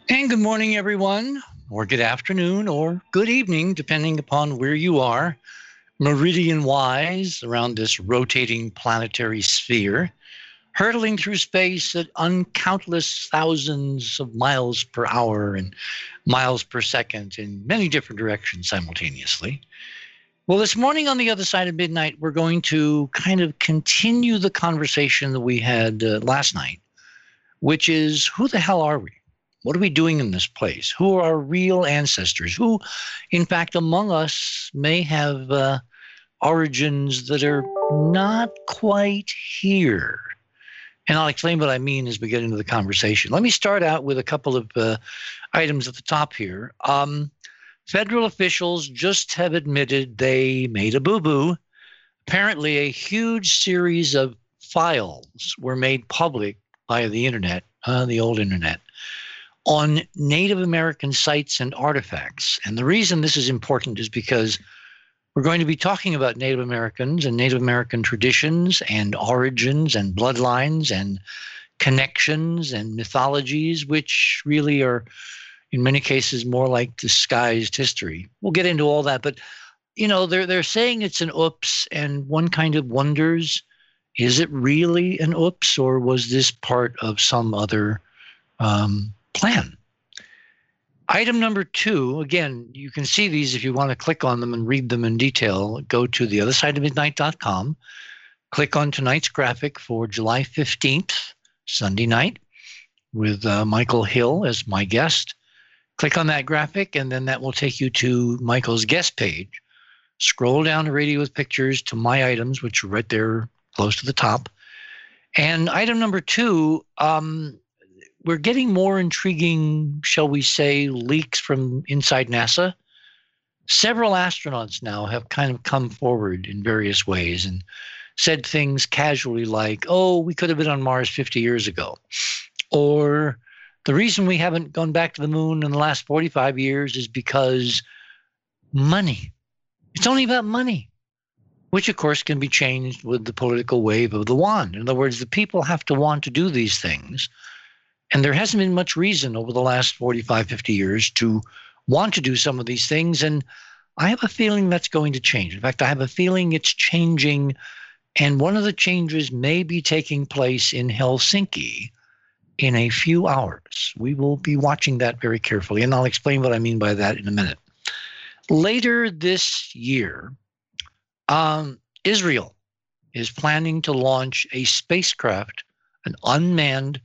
And good morning, everyone, or good afternoon, or good evening, depending upon where you are, meridian wise around this rotating planetary sphere, hurtling through space at uncountless thousands of miles per hour and miles per second in many different directions simultaneously. Well, this morning on the other side of midnight, we're going to kind of continue the conversation that we had last night, which is who the hell are we? What are we doing in this place? Who are our real ancestors? Who, in fact, among us may have origins that are not quite here? And I'll explain what I mean as we get into the conversation. Let me start out with a couple of items at the top here. Federal officials just have admitted they made a boo boo. Apparently, a huge series of files were made public via the internet, the old internet, on Native American sites and artifacts. And the reason this is important is because we're going to be talking about Native Americans and Native American traditions and origins and bloodlines and connections and mythologies, which really are, in many cases, more like disguised history. We'll get into all that, but they're saying it's an oops, and one kind of wonders, is it really an oops, or was this part of some other plan? Item number 2, again, you can see these if you want to click on them and read them in detail. Go to theothersideofmidnight.com, click on tonight's graphic for July 15th, Sunday night, with Michael Hill as my guest. Click on that graphic, and then that will take you to Michael's guest page. Scroll down to Radio with Pictures to my items, which are right there close to the top. And item number 2, we're getting more intriguing, shall we say, leaks from inside NASA. Several astronauts now have kind of come forward in various ways and said things casually like, oh, we could have been on Mars 50 years ago. Or the reason we haven't gone back to the moon in the last 45 years is because money. It's only about money, which of course can be changed with the political wave of the wand. In other words, the people have to want to do these things. And there hasn't been much reason over the last 45, 50 years to want to do some of these things. And I have a feeling that's going to change. In fact, I have a feeling it's changing. And one of the changes may be taking place in Helsinki in a few hours. We will be watching that very carefully. And I'll explain what I mean by that in a minute. Later this year, Israel is planning to launch a spacecraft, an unmanned,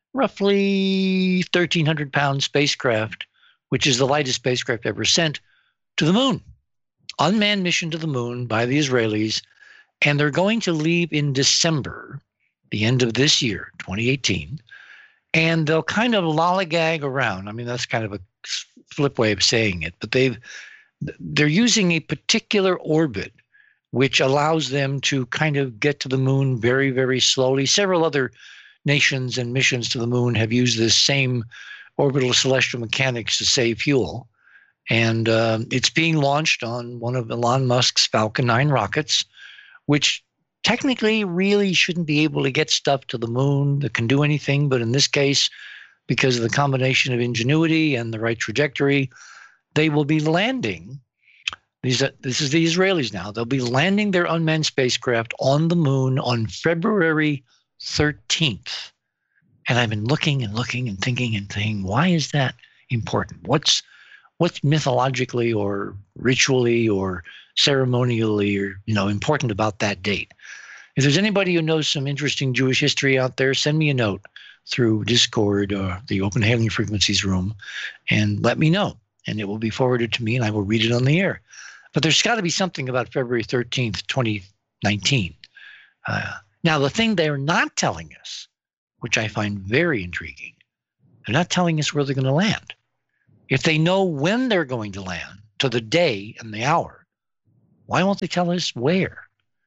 roughly 1,300-pound spacecraft, which is the lightest spacecraft ever sent to the moon. Unmanned mission to the moon by the Israelis, and they're going to leave in December, the end of this year, 2018, and they'll kind of lollygag around. I mean, that's kind of a flip way of saying it, but they're using a particular orbit which allows them to kind of get to the moon very, very slowly. Several other nations and missions to the moon have used this same orbital celestial mechanics to save fuel. And it's being launched on one of Elon Musk's Falcon 9 rockets, which technically really shouldn't be able to get stuff to the moon that can do anything. But in this case, because of the combination of ingenuity and the right trajectory, they will be landing. This is the Israelis now. They'll be landing their unmanned spacecraft on the moon on February 13th. And I've been looking and thinking, why is that important? What's mythologically or ritually or ceremonially or important about that date? If there's anybody who knows some interesting Jewish history out there, send me a note through Discord or the Open Hailing Frequencies room and let me know. And it will be forwarded to me and I will read it on the air. But there's got to be something about February 13th, 2019. Now, the thing they're not telling us, which I find very intriguing, they're not telling us where they're going to land. If they know when they're going to land, to the day and the hour, why won't they tell us where?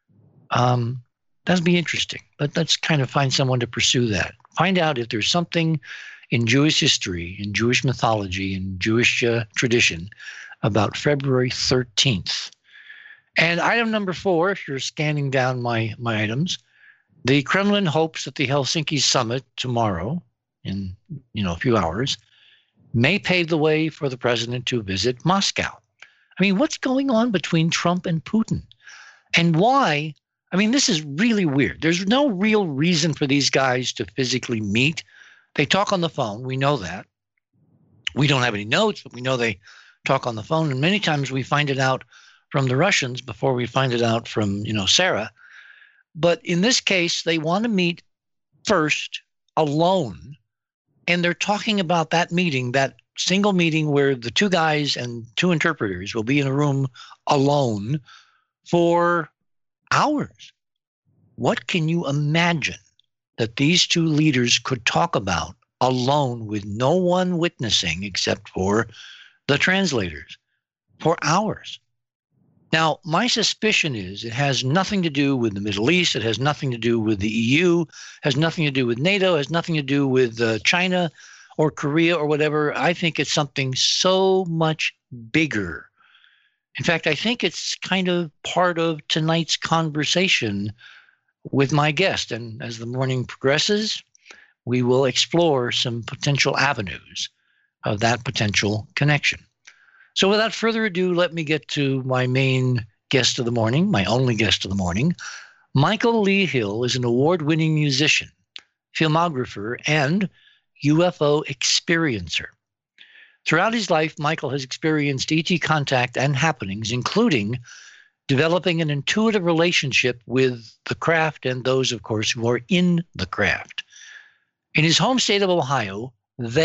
That'd be interesting. But let's kind of find someone to pursue that. Find out if there's something in Jewish history, in Jewish mythology, in Jewish tradition about February 13th. And item number 4, if you're scanning down my items, the Kremlin hopes that the Helsinki summit tomorrow, in a few hours, may pave the way for the president to visit Moscow. I mean, what's going on between Trump and Putin? And why? I mean, this is really weird. There's no real reason for these guys to physically meet. They talk on the phone. We know that. We don't have any notes, but we know they talk on the phone. And many times we find it out from the Russians before we find it out from, Sarah. But in this case, they want to meet first alone. And they're talking about that meeting, that single meeting where the two guys and two interpreters will be in a room alone for hours. What can you imagine that these two leaders could talk about alone with no one witnessing except for the translators for hours? Now, my suspicion is it has nothing to do with the Middle East. It has nothing to do with the EU, has nothing to do with NATO, has nothing to do with China or Korea or whatever. I think it's something so much bigger. In fact, I think it's kind of part of tonight's conversation with my guest. And as the morning progresses, we will explore some potential avenues of that potential connection. So without further ado, let me get to my main guest of the morning, my only guest of the morning. Michael Lee Hill is an award-winning musician, filmographer, and UFO experiencer. Throughout his life, Michael has experienced ET contact and happenings, including developing an intuitive relationship with the craft and those, of course, who are in the craft. In his home state of Ohio,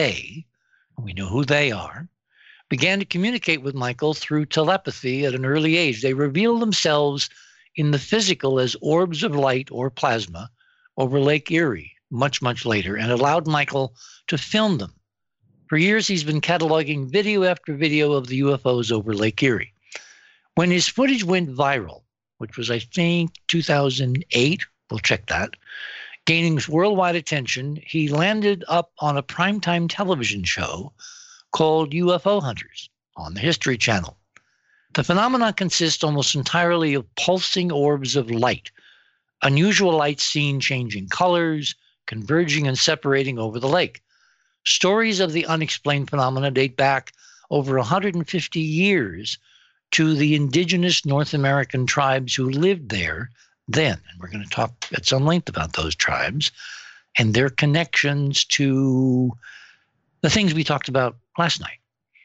we know who they are, began to communicate with Michael through telepathy at an early age. They revealed themselves in the physical as orbs of light or plasma over Lake Erie much, much later, and allowed Michael to film them. For years, he's been cataloging video after video of the UFOs over Lake Erie. When his footage went viral, which was, I think, 2008, we'll check that, gaining worldwide attention, he landed up on a primetime television show called UFO Hunters on the History Channel. The phenomenon consists almost entirely of pulsing orbs of light, unusual light seen changing colors, converging and separating over the lake. Stories of the unexplained phenomena date back over 150 years to the indigenous North American tribes who lived there then. And we're going to talk at some length about those tribes and their connections to the things we talked about last night.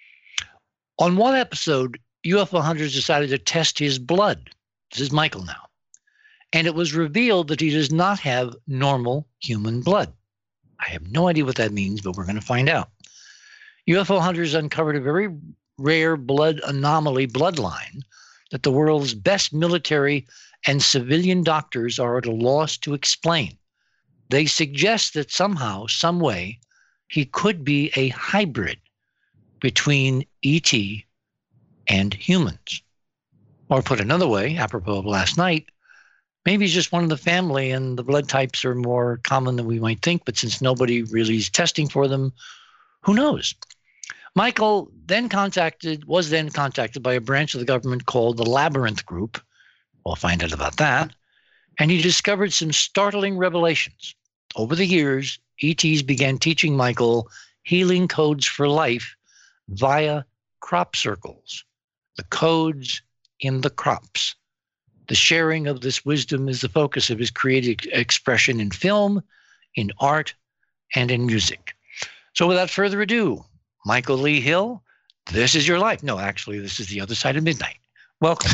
On one episode, UFO Hunters decided to test his blood. This is Michael now. And it was revealed that he does not have normal human blood. I have no idea what that means, but we're going to find out. UFO Hunters uncovered a very rare blood anomaly bloodline that the world's best military and civilian doctors are at a loss to explain. They suggest that somehow, some way, he could be a hybrid between ET and humans. Or put another way, apropos of last night, maybe he's just one of the family and the blood types are more common than we might think, but since nobody really is testing for them, who knows? Michael was then contacted by a branch of the government called the Labyrinth Group. We'll find out about that. And he discovered some startling revelations. Over the years, ETs began teaching Michael healing codes for life via crop circles, the codes in the crops. The sharing of this wisdom is the focus of his creative expression in film, in art, and in music. So without further ado, Michael Lee Hill, this is your life. No, actually, this is the other side of midnight. Welcome.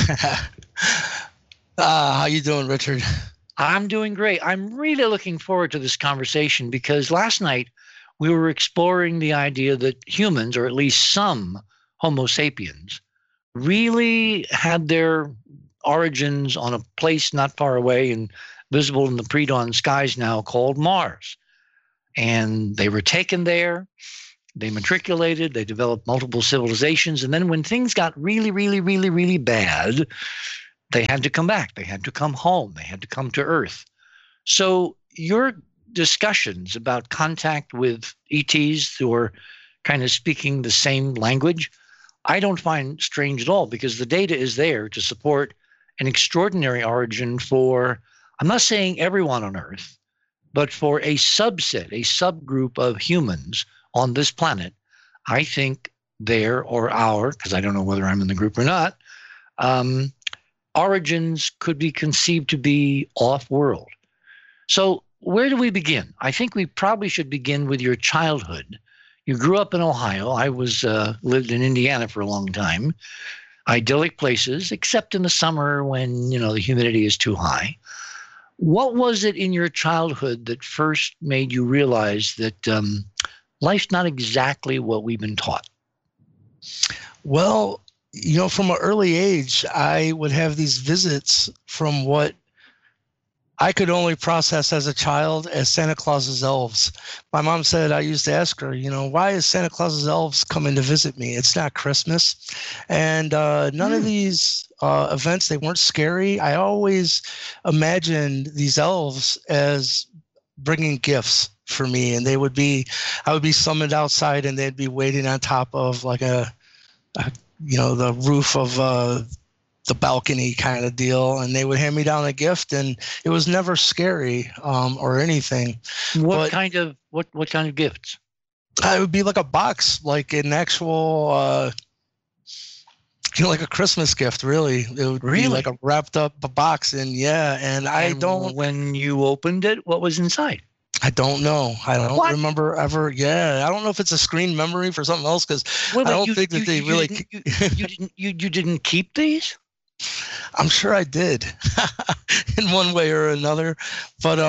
How you doing, Richard? I'm doing great. I'm really looking forward to this conversation because last night we were exploring the idea that humans, or at least some Homo sapiens, really had their origins on a place not far away and visible in the pre-dawn skies now called Mars. And they were taken there. They matriculated, they developed multiple civilizations. And then when things got really, really, really, really bad, they had to come back. They had to come home. They had to come to Earth. So your discussions about contact with ETs who are kind of speaking the same language, I don't find strange at all because the data is there to support an extraordinary origin for, I'm not saying everyone on Earth, but for a subset, a subgroup of humans on this planet, I think their or our, because I don't know whether I'm in the group or not, origins could be conceived to be off-world. So where do we begin? I think we probably should begin with your childhood. You grew up in Ohio. I lived in Indiana for a long time. Idyllic places, except in the summer when, the humidity is too high. What was it in your childhood that first made you realize that life's not exactly what we've been taught? Well, from an early age, I would have these visits from what I could only process as a child as Santa Claus's elves. My mom said I used to ask her, why is Santa Claus's elves coming to visit me? It's not Christmas. And none of these events, they weren't scary. I always imagined these elves as bringing gifts for me. And I would be summoned outside and they'd be waiting on top of like the roof of the balcony kind of deal, and they would hand me down a gift, and it was never scary or anything. What kind of gifts? It would be like a box, like an actual, like a Christmas gift. Really, it would be like a wrapped up box, and when you opened it, what was inside? I don't know. I don't remember ever. Yeah, I don't know if it's a screen memory for something else because I don't think that they really. You didn't keep these? I'm sure I did in one way or another, but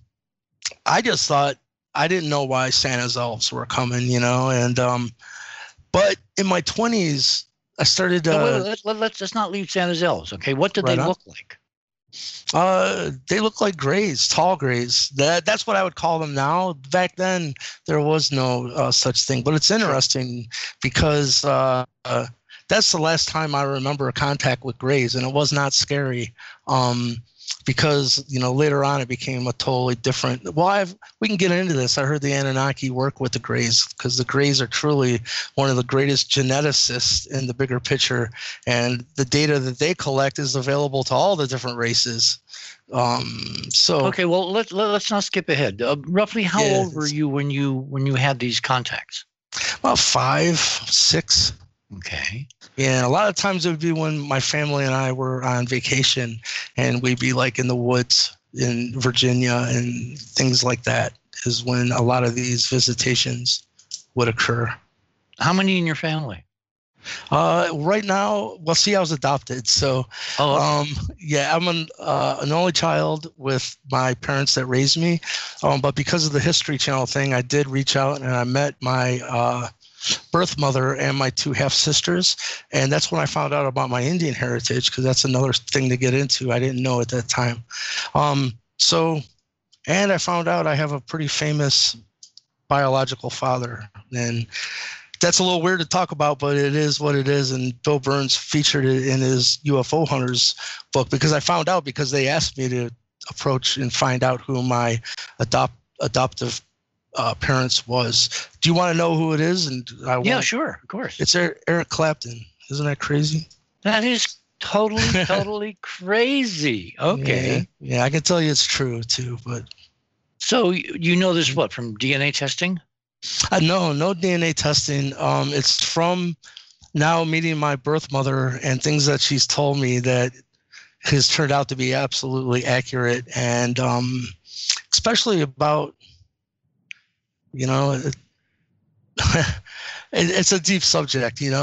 I just thought I didn't know why Santa's elves were coming, and but in my 20s I started. Let's not leave Santa's elves, okay? What did they look like? They look like grays, tall grays. That's what I would call them now. Back then there was no such thing, but it's interesting because. That's the last time I remember a contact with grays, and it was not scary because, later on it became a totally different. Well, we can get into this. I heard the Anunnaki work with the grays because the grays are truly one of the greatest geneticists in the bigger picture, and the data that they collect is available to all the different races. Okay, well, let's not skip ahead. Roughly, how old were you when you had these contacts? About 5, 6. Okay. Yeah, a lot of times it would be when my family and I were on vacation, and we'd be like in the woods in Virginia and things like that is when a lot of these visitations would occur. How many in your family? Right now, well, see, I was adopted, so yeah, I'm an only child with my parents that raised me, but because of the History Channel thing, I did reach out and I met my birth mother and my 2 half sisters, and that's when I found out about my Indian heritage because that's another thing to get into. I didn't know at that time. And I found out I have a pretty famous biological father, and that's a little weird to talk about, but it is what it is. And Bill Burns featured it in his UFO Hunters book because I found out because they asked me to approach and find out who my adoptive parents was. Do you want to know who it is? And yeah, sure, of course. It's Eric Clapton. Isn't that crazy? That is totally crazy. Okay. Yeah, I can tell you it's true too. But so you know this from DNA testing? No DNA testing. It's from now meeting my birth mother and things that she's told me that has turned out to be absolutely accurate, and especially about. It's a deep subject, Hey,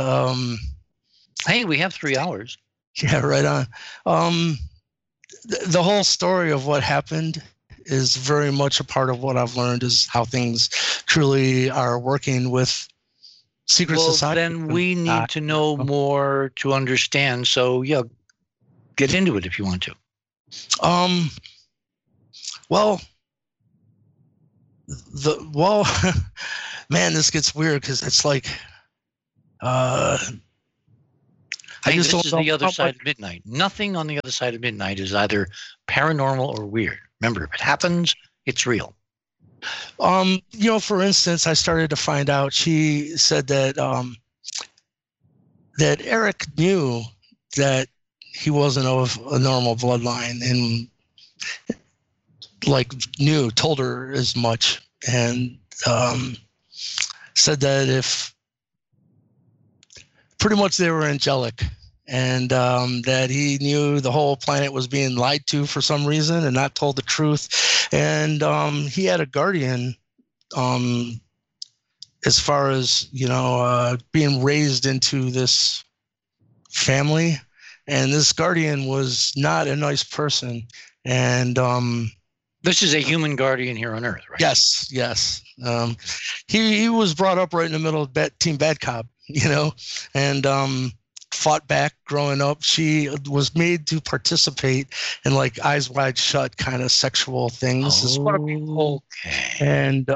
we have 3 hours. Yeah, right on. The whole story of what happened is very much a part of what I've learned is how things truly are working with secret society. Then we need to know more to understand. So, yeah, get into it if you want to. Man, this gets weird because it's like this is the other side of midnight. Nothing on the other side of midnight is either paranormal or weird. Remember, if it happens, it's real. For instance, I started to find out. She said that that Eric knew that he wasn't of a normal bloodline, and told her as much, and said that if pretty much they were angelic, and that he knew the whole planet was being lied to for some reason and not told the truth. And he had a guardian, as far as, being raised into this family. And this guardian was not a nice person. And this is a human guardian here on Earth, right? Yes. He was brought up right in the middle of Team Bad Cop, and fought back growing up. She was made to participate in like Eyes Wide Shut kind of sexual things. Oh, is what people. okay. And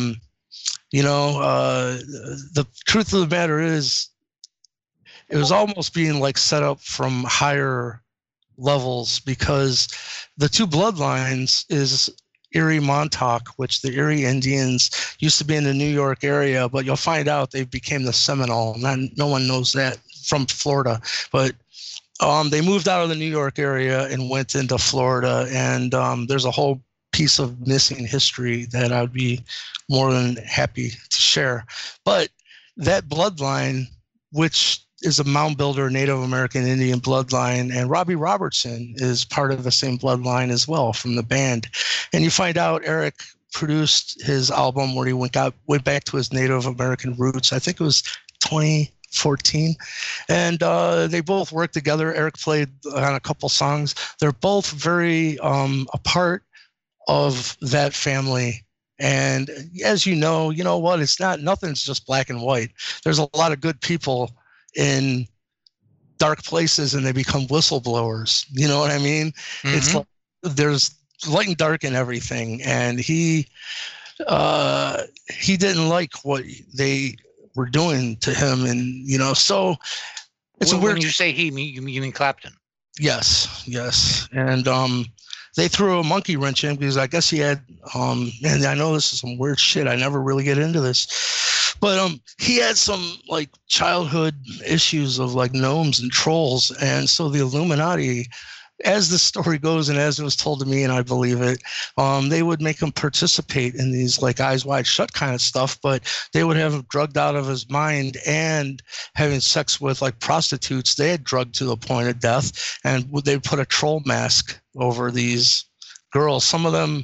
the truth of the matter is, it was almost being like set up from higher levels, because the two bloodlines is Erie Montauk, which the Erie Indians used to be in the New York area, but you'll find out they became the Seminole. No one knows that from Florida, but they moved out of the New York area and went into Florida, and there's a whole piece of missing history that I would be more than happy to share. But that bloodline, which is a mound builder, Native American Indian bloodline, and Robbie Robertson is part of the same bloodline as well from the band. And you find out Eric produced his album where he went back to his Native American roots. I think it was 2014, and they both worked together. Eric played on a couple songs. They're both very a part of that family. And as you know what? Nothing's just black and white. There's a lot of good people in dark places, and they become whistleblowers. You know what I mean? Mm-hmm. It's like there's light and dark in everything, and he didn't like what they were doing to him, and so it's when you say he, you mean Clapton? Yes, and they threw a monkey wrench in because I guess he had, and I know this is some weird shit. I never really get into this, but he had some like childhood issues of like gnomes and trolls, and so the Illuminati, as the story goes and as it was told to me, and I believe it, they would make him participate in these like Eyes Wide Shut kind of stuff, but they would have him drugged out of his mind and having sex with like prostitutes they had drugged to the point of death, and they'd put a troll mask over these girls. Some of them,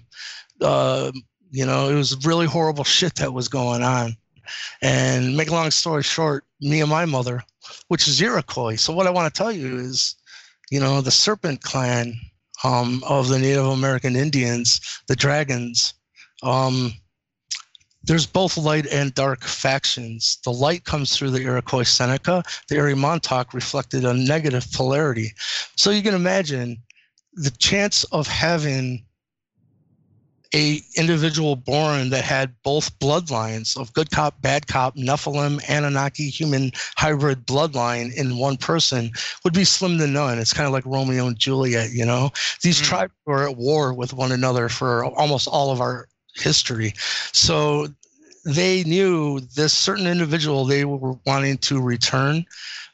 it was really horrible shit that was going on. And make a long story short, me and my mother, which is Iroquois. So what I want to tell you is, the Serpent Clan of the Native American Indians, the Dragons, there's both light and dark factions. The light comes through the Iroquois Seneca. The Erie Montauk reflected a negative polarity. So you can imagine the chance of having a individual born that had both bloodlines of good cop, bad cop, Nephilim, Anunnaki, human hybrid bloodline in one person would be slim to none. It's kind of like Romeo and Juliet, These tribes were at war with one another for almost all of our history. So they knew this certain individual they were wanting to return.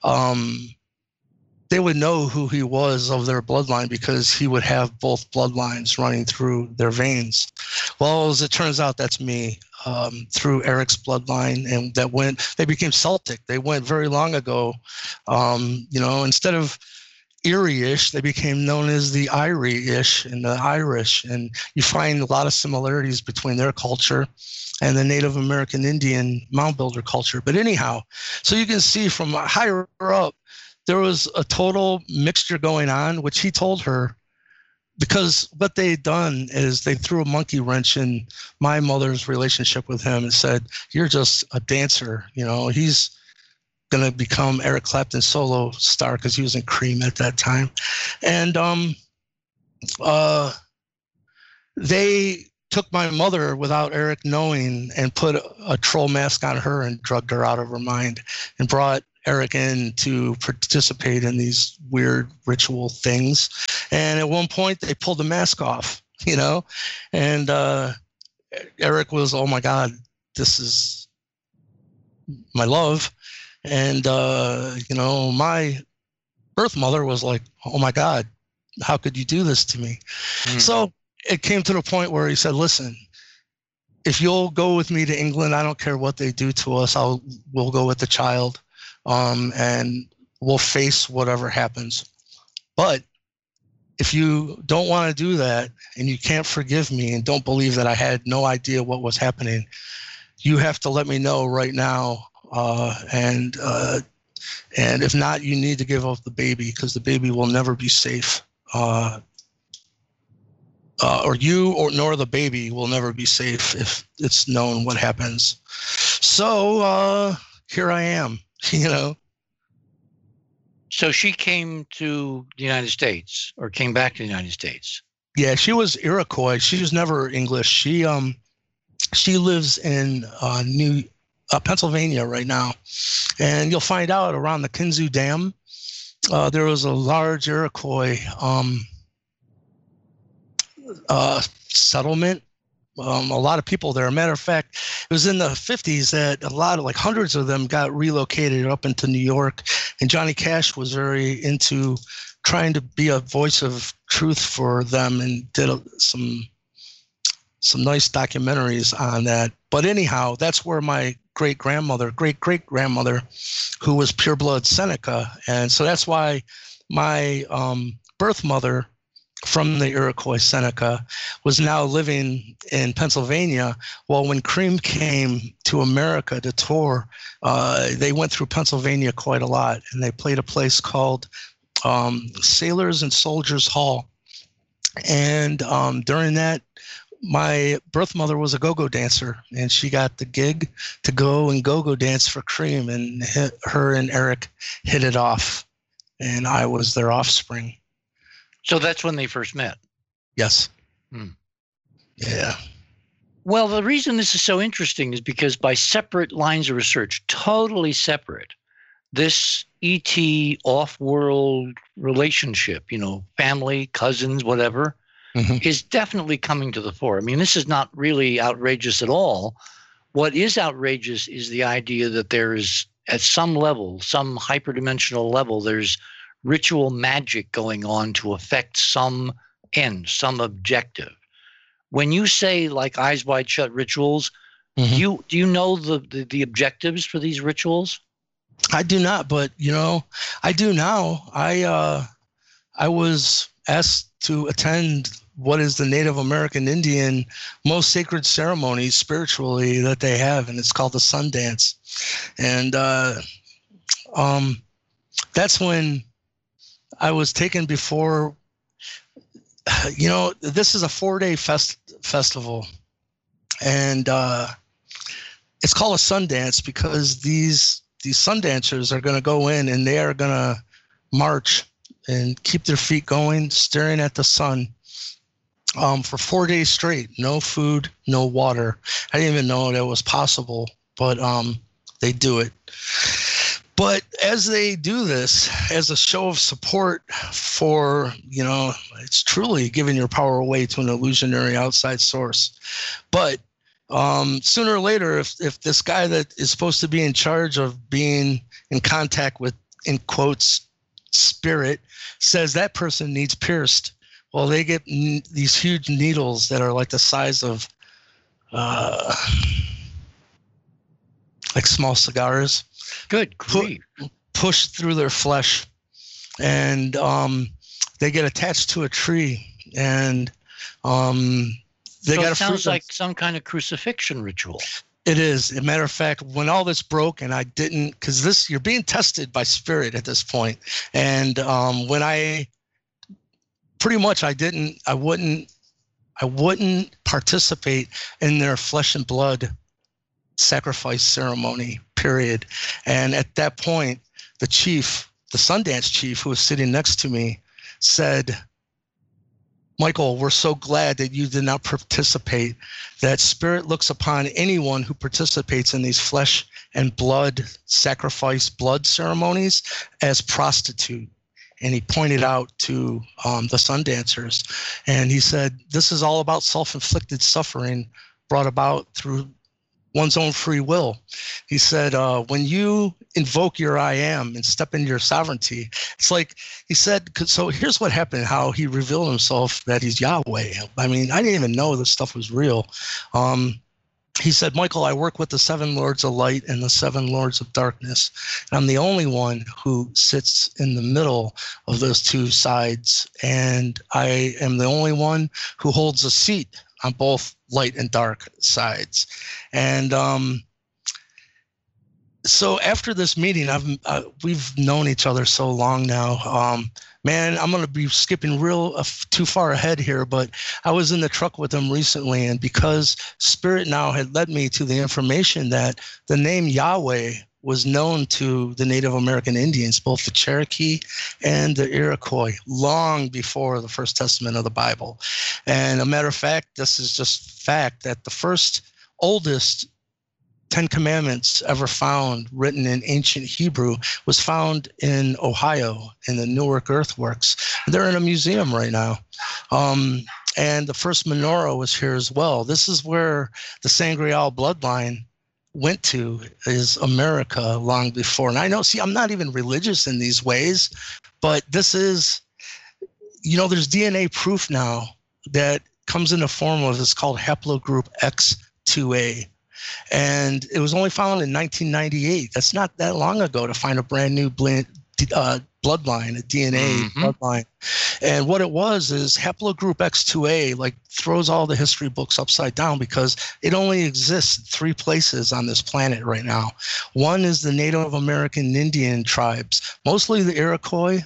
They would know who he was of their bloodline because he would have both bloodlines running through their veins. Well, as it turns out, that's me, through Eric's bloodline, and they became Celtic. They went very long ago. Instead of Erie-ish, they became known as the Irie-ish and the Irish. And you find a lot of similarities between their culture and the Native American Indian mound builder culture. But anyhow, so you can see from higher up, there was a total mixture going on, which he told her, because what they had done is they threw a monkey wrench in my mother's relationship with him and said, "You're just a dancer. He's going to become Eric Clapton's solo star," because he was in Cream at that time. And they took my mother without Eric knowing and put a troll mask on her and drugged her out of her mind and brought Eric in to participate in these weird ritual things. And at one point they pulled the mask off, and Eric was, "Oh my God, this is my love." And, my birth mother was like, "Oh my God, how could you do this to me?" So it came to the point where he said, "Listen, if you'll go with me to England, I don't care what they do to us. We'll go with the child. and we'll face whatever happens. But if you don't want to do that and you can't forgive me and don't believe that I had no idea what was happening, you have to let me know right now. And if not, you need to give up the baby, because the baby will never be safe. Or you nor the baby will never be safe if it's known what happens. So here I am, you know. So she came to the United States, or came back to the United States? Yeah, she was Iroquois. She was never English. She lives in Pennsylvania right now. And you'll find out around the Kinzua Dam, there was a large Iroquois settlement. A lot of people there. Matter of fact, it was in the 50s that hundreds of them got relocated up into New York. And Johnny Cash was very into trying to be a voice of truth for them, and did some nice documentaries on that. But anyhow, that's where my great-great-grandmother, who was pureblood Seneca. And so that's why my birth mother from the Iroquois Seneca was now living in Pennsylvania. Well, when Cream came to America to tour, they went through Pennsylvania quite a lot, and they played a place called Sailors and Soldiers Hall. And during that, my birth mother was a go-go dancer, and she got the gig to go and go-go dance for Cream, and her and Eric hit it off, and I was their offspring. So that's when they first met? Yes. Hmm. Yeah. Well, the reason this is so interesting is because by separate lines of research, totally separate, this ET off-world relationship, family, cousins, whatever, is definitely coming to the fore. I mean, this is not really outrageous at all. What is outrageous is the idea that there is, at some level, some hyperdimensional level, there's ritual magic going on to affect some end, some objective. When you say like Eyes Wide Shut rituals, do you know the objectives for these rituals? I do not, but I do now. I was asked to attend what is the Native American Indian most sacred ceremony spiritually that they have, and it's called the Sundance. And that's when I was taken before. This is a 4-day festival, and it's called a Sundance because these Sundancers are going to go in and they are going to march and keep their feet going, staring at the sun for 4 days straight. No food, no water. I didn't even know that was possible, but they do it. But as they do this, as a show of support for, it's truly giving your power away to an illusionary outside source. But sooner or later, if this guy that is supposed to be in charge of being in contact with, in quotes, spirit, says that person needs pierced, well, they get these huge needles that are like the size of like small cigars. Good grief. Pushed through their flesh, and they get attached to a tree, and they got. It sounds like some kind of crucifixion ritual. It is. As a matter of fact, when all this broke, and I didn't, because you're being tested by spirit at this point, and when I wouldn't participate in their flesh and blood sacrifice ceremony, period. And at that point, the Sundance chief, who was sitting next to me, said, "Michael, we're so glad that you did not participate. That spirit looks upon anyone who participates in these flesh and blood sacrifice blood ceremonies as prostitute." And he pointed out to the Sundancers, and he said, "This is all about self-inflicted suffering brought about through one's own free will." He said, when you invoke your I am and step into your sovereignty, it's like, he said, so here's what happened, how he revealed himself that he's Yahweh. I mean, I didn't even know this stuff was real. he said, Michael, I work with the 7 Lords of Light and the 7 Lords of Darkness. And I'm the only one who sits in the middle of those 2 sides. And I am the only one who holds a seat on both light and dark sides. And so after this meeting, we've known each other so long now. Man, I'm going to be skipping too far ahead here, but I was in the truck with him recently, and because Spirit now had led me to the information that the name Yahweh was known to the Native American Indians, both the Cherokee and the Iroquois, long before the First Testament of the Bible. And a matter of fact, this is just fact, that the first oldest 10 Commandments ever found written in ancient Hebrew was found in Ohio in the Newark Earthworks. They're in a museum right now. And the first menorah was here as well. This is where the Sangreal bloodline went to, is America, long before. And I know, see, I'm not even religious in these ways, but this is, there's DNA proof now that comes in the form of, it's called haplogroup X2A. And it was only found in 1998. That's not that long ago to find a brand new bloodline, a DNA bloodline. And what it was is haplogroup X2A throws all the history books upside down, because it only exists in 3 places on this planet right now. One is the Native American Indian tribes, mostly the Iroquois,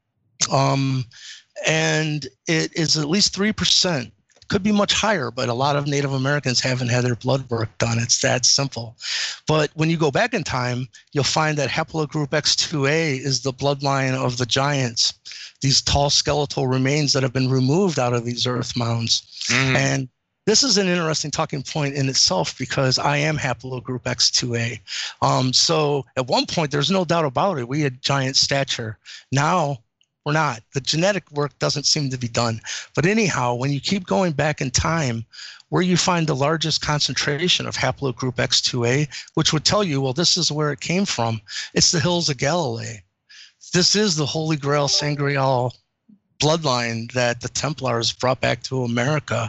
and it is at least 3%. Could be much higher, but a lot of Native Americans haven't had their blood work done. It's that simple. But when you go back in time, you'll find that haplogroup X2A is the bloodline of the giants, these tall skeletal remains that have been removed out of these earth mounds. And this is an interesting talking point in itself, because I am haplogroup X2A. So at one point, there's no doubt about it, we had giant stature. Now, we're not. The genetic work doesn't seem to be done. But anyhow, when you keep going back in time, where you find the largest concentration of haplogroup X2A, which would tell you, well, this is where it came from. It's the hills of Galilee. This is the Holy Grail Sangreal bloodline that the Templars brought back to America.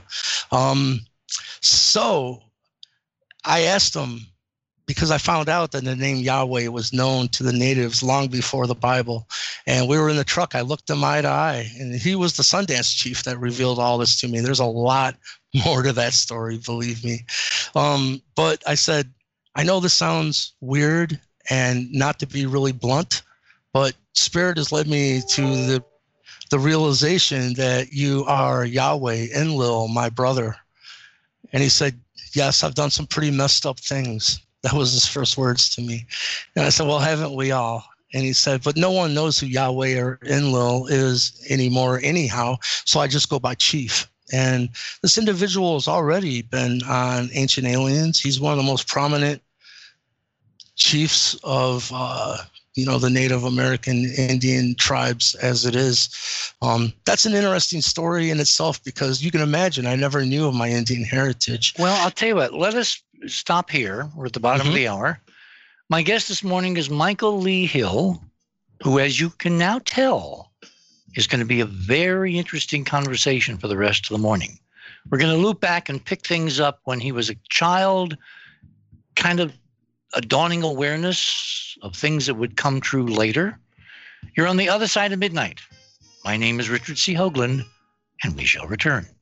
So I asked them, because I found out that the name Yahweh was known to the natives long before the Bible. And we were in the truck. I looked him eye to eye, and he was the Sundance chief that revealed all this to me. There's a lot more to that story, believe me. But I said, I know this sounds weird and not to be really blunt, but Spirit has led me to the realization that you are Yahweh, Enlil, my brother. And he said, yes, I've done some pretty messed up things. That was his first words to me. And I said, well, haven't we all? And he said, but no one knows who Yahweh or Enlil is anymore anyhow, so I just go by chief. And this individual has already been on Ancient Aliens. He's one of the most prominent chiefs of the Native American Indian tribes as it is. That's an interesting story in itself, because you can imagine I never knew of my Indian heritage. Well, I'll tell you what, let us stop here. We're at the bottom of the hour. My guest this morning is Michael Lee Hill, who, as you can now tell, is going to be a very interesting conversation for the rest of the morning. We're going to loop back and pick things up when he was a child, kind of a dawning awareness of things that would come true later. You're on the other side of midnight. My name is Richard C. Hoagland, and we shall return.